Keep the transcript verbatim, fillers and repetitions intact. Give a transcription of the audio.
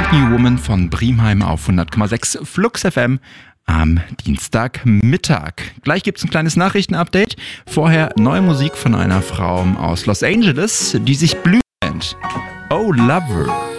Brand New Woman von Brimheim auf hundert Komma sechs Flux F M am Dienstagmittag. Gleich gibt es ein kleines Nachrichtenupdate. Vorher neue Musik von einer Frau aus Los Angeles, die sich Blue nennt. Oh Lover.